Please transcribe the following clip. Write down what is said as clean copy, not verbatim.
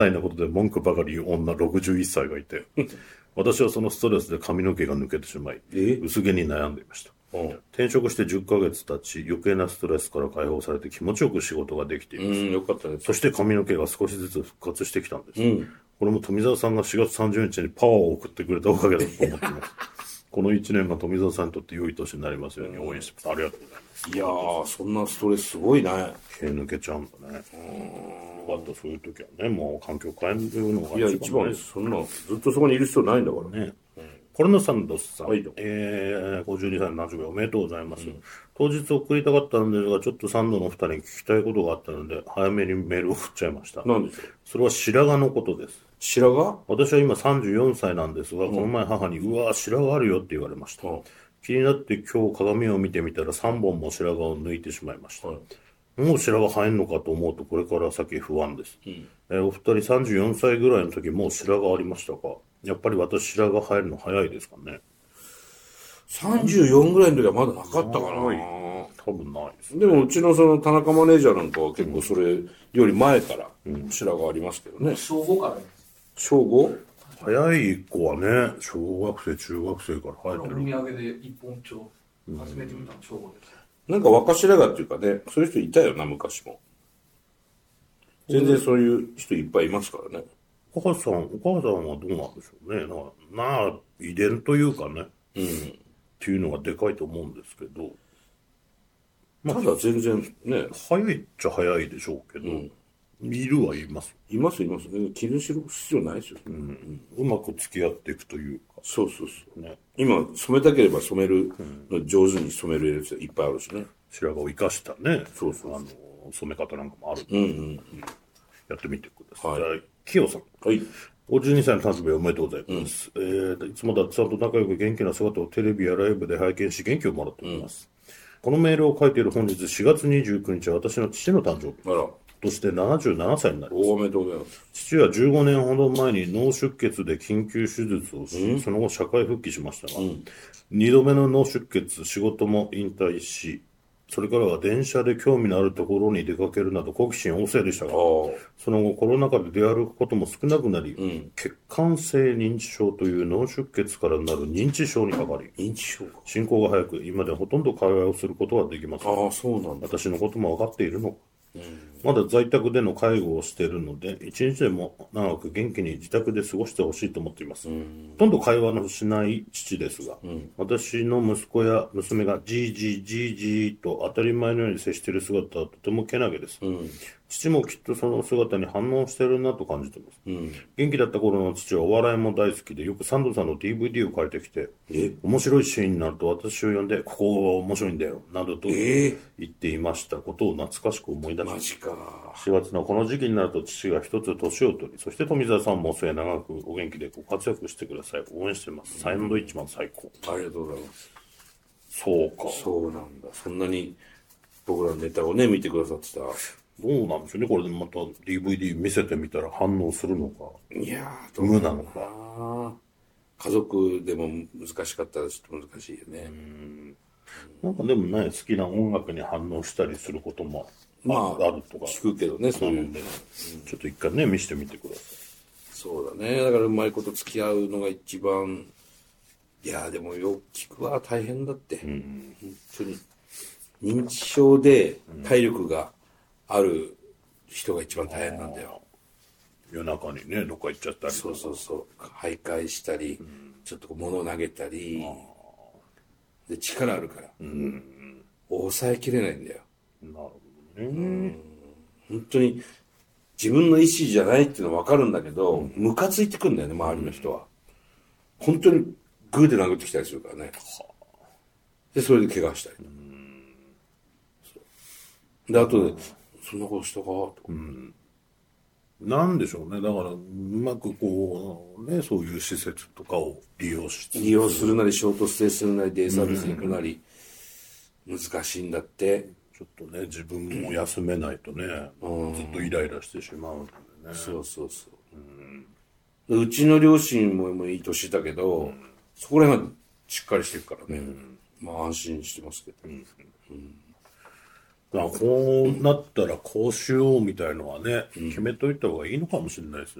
歳のことで文句ばかり言う女61歳がいて、私はそのストレスで髪の毛が抜けてしまい、薄毛に悩んでいました。転職して10ヶ月経ち、余計なストレスから解放されて気持ちよく仕事ができています。 よかったです。 そして髪の毛が少しずつ復活してきたんです。これも富澤さんが4月30日にパワーを送ってくれたおかげだと思っています。この1年が富澤さんにとって良い年になりますように応援してます。ありがとうございます。 いやー、そんなストレスすごいね。 毛抜けちゃうんだね。よかった、そういう時はね、もう環境変えるのがいや、一番です。そんな、ずっとそこにいる必要ないんだからね。 ポルノサンドスさん、 はい 52歳の誕生日おめでとうございます。当日送りたかったんですが、ちょっとサンドの2人に聞きたいことがあったので、早めにメールを送っちゃいました。 なんでしょう。 それは白髪のことです。 白髪？ 私は今34歳なんですが、この前母に、うわー白髪あるよって言われました。気になって今日鏡を見てみたら3本も白髪を抜いてしまいました。もう白髪生えんのかと思うとこれから先不安です。お二人34歳ぐらいの時もう白髪ありましたか？やっぱり私白髪生えるの早いですかね。 34ぐらいの時はまだなかったかな。 多分ないです。 でもうちのその田中マネージャーなんかは結構それより前から白髪ありますけどね。 小5から小 5？ 早い子はね、小学生中学生から生えてる。 お土産で一本帳初めて見たの小5です。 なんか若白髪っていうかね、そういう人いたよな、昔も。全然そういう人いっぱいいますからね。 お母さんはどうなんでしょうね。遺伝というかね、っていうのがでかいと思うんですけど。 ただ全然ね。 早いっちゃ早いでしょうけど、いるはいます。 います。気にする必要ないですよ。 うまく付き合っていくというか。 そう。ね、今、染めたければ染めるの上手に染めるやついっぱいあるしね。 白髪を生かしたね。 そう。 染め方なんかもある。やってみてください。 はい。 キヨさん。 はい。 52歳の誕生日おめでとうございます。いつもだってさんと仲良く元気な姿をテレビやライブで拝見し元気をもらっております。このメールを書いている本日4月29日は私の父の誕生日。 あら。 として77歳になります。 おめでとうございます。 父は15年ほど前に脳出血で緊急手術をし、その後社会復帰しましたが、2度目の脳出血、仕事も引退し、それからは電車で興味のあるところに出かけるなど好奇心旺盛でしたが、その後コロナ禍で出歩くことも少なくなり、血管性認知症という脳出血からなる認知症にかかり、 認知症か。 進行が早く、今ではほとんど会話をすることはできません。 ああ、そうなんだ。 私のことも分かっているのか。まだ在宅での介護をしているので、一日でも長く元気に自宅で過ごしてほしいと思っています。ほとんど会話のしない父ですが、私の息子や娘がじーじーじーじーと当たり前のように接している姿はとてもけなげです。父もきっとその姿に反応しているなと感じています。元気だった頃の父はお笑いも大好きで、よくサンドさんの DVD を借りてきて、面白いシーンになると私を呼んで、ここは面白いんだよ、などと言っていましたことを懐かしく思い出しました。 マジか。 4月のこの時期になると父が一つ年を取り、そして富澤さんも末永くお元気でご活躍してください。応援してます。サンドイッチマン最高。 ありがとうございます。 そうか。 そうなんだ。そんなに僕らのネタをね、見てくださってた。 どうなんでしょうね。これでまた DVD 見せてみたら反応するのか。 いやー、 無なのか。 家族でも難しかったらちょっと難しいよね。 なんかでもね、好きな音楽に反応したりすることもあるとか。 聞くけどね、そういうの。 ちょっと一回ね、見せてみてください。 そうだね。だからうまいこと付き合うのが一番。いやー、でもよく聞くは大変だって。本当に。認知症で体力がある人が一番大変なんだよ。 夜中にね、どっか行っちゃったりとか。 そう。徘徊したり、ちょっと物を投げたり。で、力あるから。抑えきれないんだよ。 なるほどね。 本当に自分の意思じゃないっていうのは分かるんだけど、ムカついてくんだよね、周りの人は。本当にグーで殴ってきたりするからね。で、それで怪我したり。で、後で、そんなことしたかとか。 なんでしょうね。だから、うまくこう、ね、そういう施設とかを利用して。 利用するなり、ショートステイするなり、デイサービスに行くなり、難しいんだって。 ちょっとね、自分も休めないとね、ずっとイライラしてしまうんでね。 そう。うちの両親もいい年だけど、そこら辺はしっかりしてるからね。まあ安心してますけど。 こうなったらこうしようみたいのはね、決めといた方がいいのかもしれないです